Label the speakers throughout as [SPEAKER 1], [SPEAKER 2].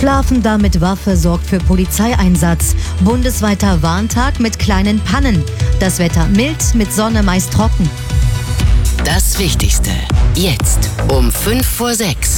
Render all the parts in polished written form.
[SPEAKER 1] Schlafender mit Waffe sorgt für Polizeieinsatz. Bundesweiter Warntag mit kleinen Pannen. Das Wetter mild, mit Sonne meist trocken.
[SPEAKER 2] Das Wichtigste jetzt um 5:06.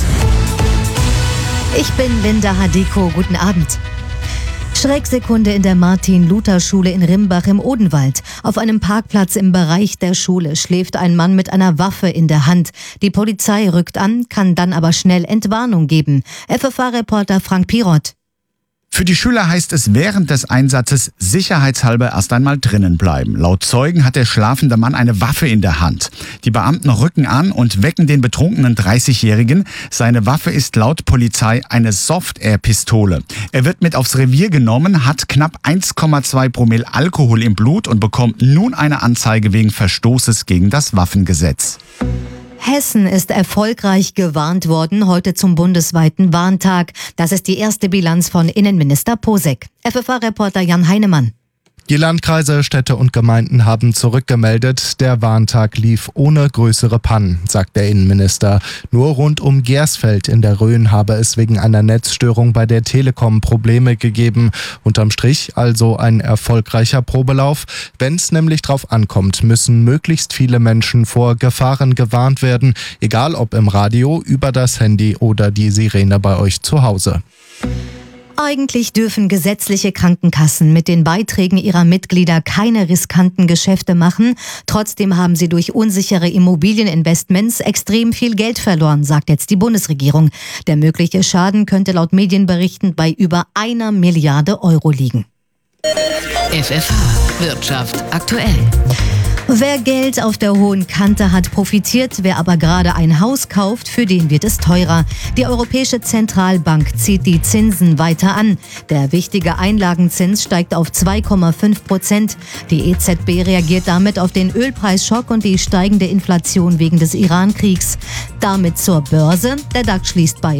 [SPEAKER 1] Ich bin Linda Hadiko. Guten Abend. Schrecksekunde in der Martin-Luther-Schule in Rimbach im Odenwald. Auf einem Parkplatz im Bereich der Schule schläft ein Mann mit einer Waffe in der Hand. Die Polizei rückt an, kann dann aber schnell Entwarnung geben. FFH-Reporter Frank Pirot.
[SPEAKER 3] Für die Schüler heißt es während des Einsatzes sicherheitshalber erst einmal drinnen bleiben. Laut Zeugen hat der schlafende Mann eine Waffe in der Hand. Die Beamten rücken an und wecken den betrunkenen 30-Jährigen. Seine Waffe ist laut Polizei eine Soft-Air-Pistole. Er wird mit aufs Revier genommen, hat knapp 1,2 Promille Alkohol im Blut und bekommt nun eine Anzeige wegen Verstoßes gegen das Waffengesetz.
[SPEAKER 1] Hessen ist erfolgreich gewarnt worden, heute zum bundesweiten Warntag. Das ist die erste Bilanz von Innenminister Posek. FFH-Reporter Jan Heinemann.
[SPEAKER 4] Die Landkreise, Städte und Gemeinden haben zurückgemeldet, der Warntag lief ohne größere Pannen, sagt der Innenminister. Nur rund um Gersfeld in der Rhön habe es wegen einer Netzstörung bei der Telekom Probleme gegeben. Unterm Strich also ein erfolgreicher Probelauf. Wenn es nämlich drauf ankommt, müssen möglichst viele Menschen vor Gefahren gewarnt werden, egal ob im Radio, über das Handy oder die Sirene bei euch zu Hause.
[SPEAKER 1] Eigentlich dürfen gesetzliche Krankenkassen mit den Beiträgen ihrer Mitglieder keine riskanten Geschäfte machen. Trotzdem haben sie durch unsichere Immobilieninvestments extrem viel Geld verloren, sagt jetzt die Bundesregierung. Der mögliche Schaden könnte laut Medienberichten bei über 1 Milliarde Euro liegen.
[SPEAKER 2] FFH Wirtschaft aktuell.
[SPEAKER 1] Wer Geld auf der hohen Kante hat, profitiert. Wer aber gerade ein Haus kauft, für den wird es teurer. Die Europäische Zentralbank zieht die Zinsen weiter an. Der wichtige Einlagenzins steigt auf 2,5%. Die EZB reagiert damit auf den Ölpreisschock und die steigende Inflation wegen des Iran-Kriegs. Damit zur Börse. Der DAX schließt bei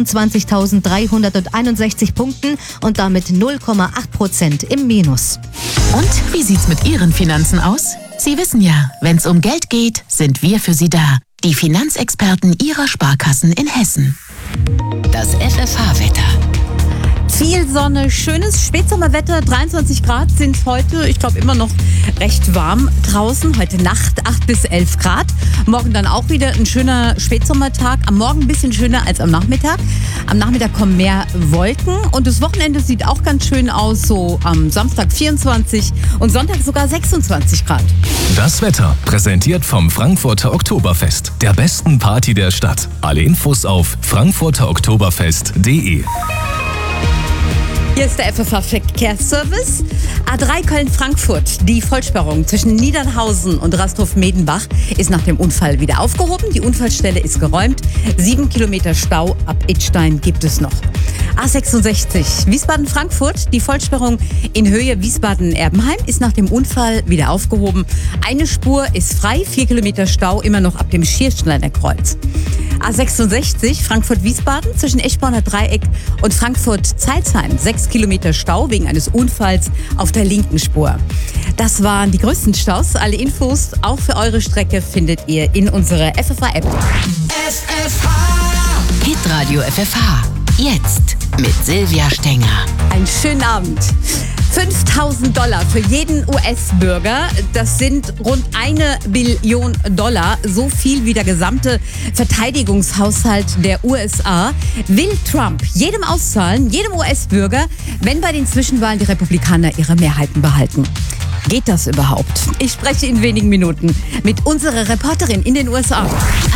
[SPEAKER 1] 25.361 Punkten und damit 0,8% im Minus.
[SPEAKER 5] Und wie sieht's mit Ihren Finanzen aus? Sie wissen ja, wenn's um Geld geht, sind wir für Sie da. Die Finanzexperten Ihrer Sparkassen in Hessen.
[SPEAKER 2] Das FFH-Wetter.
[SPEAKER 6] Viel Sonne, schönes Spätsommerwetter, 23 Grad sind heute, ich glaube immer noch recht warm draußen. Heute Nacht 8 bis 11 Grad. Morgen dann auch wieder ein schöner Spätsommertag. Am Morgen ein bisschen schöner als am Nachmittag. Am Nachmittag kommen mehr Wolken und das Wochenende sieht auch ganz schön aus. So am Samstag 24 und Sonntag sogar 26 Grad.
[SPEAKER 7] Das Wetter präsentiert vom Frankfurter Oktoberfest, der besten Party der Stadt. Alle Infos auf frankfurteroktoberfest.de.
[SPEAKER 6] Hier ist der FFH-Verkehrsservice. A3 Köln-Frankfurt. Die Vollsperrung zwischen Niedernhausen und Rastorf-Medenbach ist nach dem Unfall wieder aufgehoben. Die Unfallstelle ist geräumt. 7 Kilometer Stau ab Idstein gibt es noch. A66 Wiesbaden-Frankfurt. Die Vollsperrung in Höhe Wiesbaden-Erbenheim ist nach dem Unfall wieder aufgehoben. Eine Spur ist frei. 4 Kilometer Stau immer noch ab dem Schiersteiner Kreuz. A66 Frankfurt-Wiesbaden zwischen Eschborner Dreieck und Frankfurt-Zeilsheim. 6 Kilometer Stau wegen eines Unfalls auf der linken Spur. Das waren die größten Staus. Alle Infos auch für eure Strecke findet ihr in unserer FFH-App.
[SPEAKER 2] FFH Hitradio FFH. Jetzt mit Silvia Stenger.
[SPEAKER 6] Einen schönen Abend. $5.000 für jeden US-Bürger, das sind rund $1 Billion, so viel wie der gesamte Verteidigungshaushalt der USA, will Trump jedem auszahlen, jedem US-Bürger, wenn bei den Zwischenwahlen die Republikaner ihre Mehrheiten behalten. Geht das überhaupt? Ich spreche in wenigen Minuten mit unserer Reporterin in den USA.